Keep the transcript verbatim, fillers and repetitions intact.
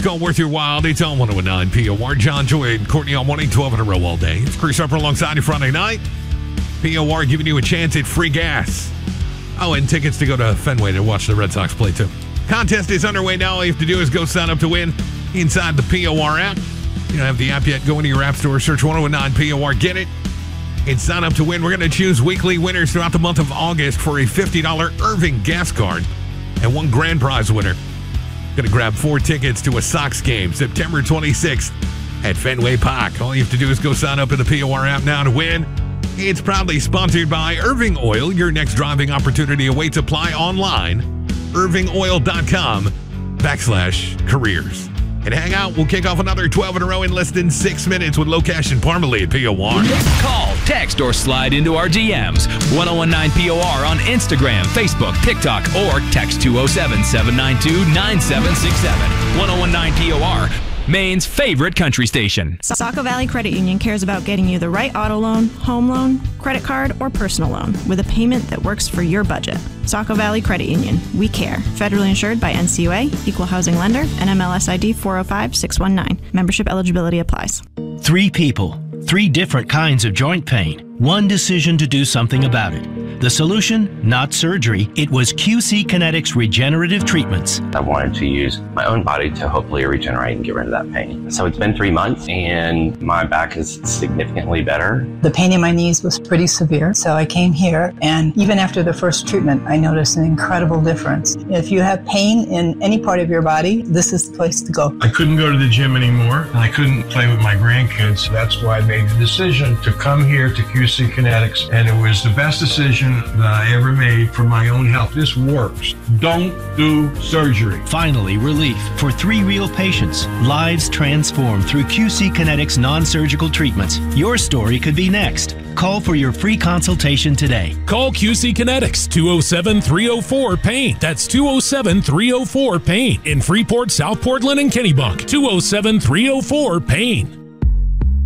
Call worth your while. It's on one oh nine P O R. John, Joy, and Courtney on one eight twelve in a row all day. It's Chris Upper alongside you Friday night. P O R giving you a chance at free gas. Oh, and tickets to go to Fenway to watch the Red Sox play, too. Contest is underway now. All you have to do is go sign up to win inside the P O R app. You don't have the app yet. Go into your app store, search one oh nine P O R, get it, and sign up to win. We're going to choose weekly winners throughout the month of August for a fifty dollars Irving gas card and one grand prize winner. Going to grab four tickets to a Sox game September twenty-sixth at Fenway Park. All you have to do is go sign up in the P O R app now to win. It's proudly sponsored by Irving Oil. Your next driving opportunity awaits. Apply online. irving oil dot com backslash careers. And hang out. We'll kick off another twelve in a row in less than six minutes with Lokesh and Parmalee at P O R. Call, text, or slide into our D Ms. ten nineteen P O R on Instagram, Facebook, TikTok, or text two oh seven, seven nine two, nine seven six seven. ten nineteen P O R, Maine's favorite country station. Saco Valley Credit Union cares about getting you the right auto loan, home loan, credit card, or personal loan with a payment that works for your budget. Saco Valley Credit Union. We care. Federally insured by N C U A, Equal Housing Lender, N M L S I D four oh five six one nine. Membership eligibility applies. Three people, three different kinds of joint pain, one decision to do something about it. The solution, not surgery, it was Q C Kinetics regenerative treatments. I wanted to use my own body to hopefully regenerate and get rid of that pain. So it's been three months and my back is significantly better. The pain in my knees was pretty severe, so I came here, and even after the first treatment, I noticed an incredible difference. If you have pain in any part of your body, this is the place to go. I couldn't go to the gym anymore, and I couldn't play with my grandkids. That's why I made the decision to come here to Q C Kinetics, and it was the best decision that I ever made for my own health. This works. Don't do surgery. Finally, relief for three real patients. Lives transformed through Q C Kinetics non-surgical treatments. Your story could be next. Call for your free consultation today. Call Q C Kinetics, two oh seven, three oh four, PAIN. That's two oh seven, three oh four, PAIN. In Freeport, South Portland, and Kennebunk, two oh seven, three oh four, PAIN.